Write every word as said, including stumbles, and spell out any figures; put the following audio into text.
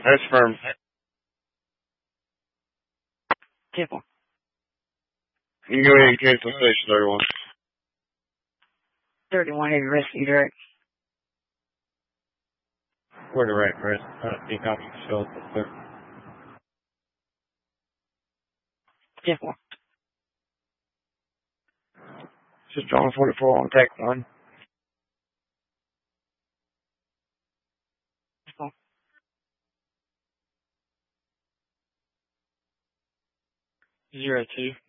That's firm. Temple. You can go ahead and cancel station thirty-one. thirty-one, heavy rescue direct. Where the right press? I don't think I can show it there. Temple. Just drawing forty-four on tech one. Temple. Zero two.